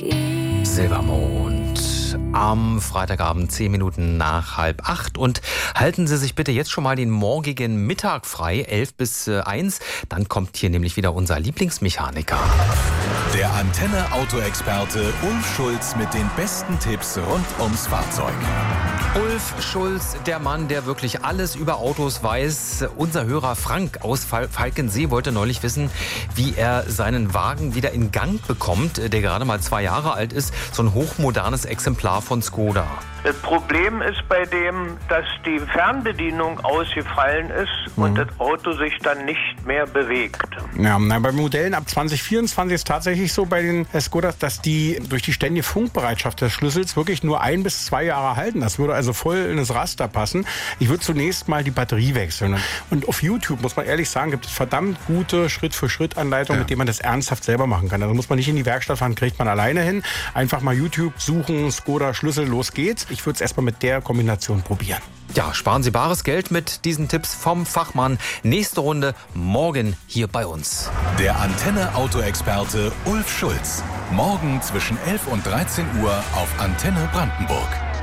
Silbermond am Freitagabend 10 Minuten nach 7:30 und halten Sie sich bitte jetzt schon mal den morgigen Mittag frei, 11 bis 1. Dann kommt hier nämlich wieder unser Lieblingsmechaniker. Der Antenne Autoexperte Ulf Schulz mit den besten Tipps rund ums Fahrzeug. Ulf Schulz, der Mann, der wirklich alles über Autos weiß. Unser Hörer Frank aus Falkensee wollte neulich wissen, wie er seinen Wagen wieder in Gang bekommt, der gerade mal 2 Jahre alt ist. So ein hochmodernes Exemplar von Skoda. Das Problem ist bei dem, dass die Fernbedienung ausgefallen ist und das Auto sich dann nicht mehr bewegt. Ja, bei Modellen ab 2024 ist tatsächlich so bei den Skodas, dass die durch die ständige Funkbereitschaft des Schlüssels wirklich nur 1 bis 2 Jahre halten. Das würde also voll in das Raster passen. Ich würde zunächst mal die Batterie wechseln. Und auf YouTube, muss man ehrlich sagen, gibt es verdammt gute Schritt-für-Schritt-Anleitungen, mit denen man das ernsthaft selber machen kann. Also muss man nicht in die Werkstatt fahren, kriegt man alleine hin. Einfach mal YouTube suchen, Skoda Schlüssel, los geht's. Ich würde es erstmal mit der Kombination probieren. Ja, sparen Sie bares Geld mit diesen Tipps vom Fachmann. Nächste Runde morgen hier bei uns. Der Antenne Autoexperte Ulf Schulz. Morgen zwischen 11 und 13 Uhr auf Antenne Brandenburg.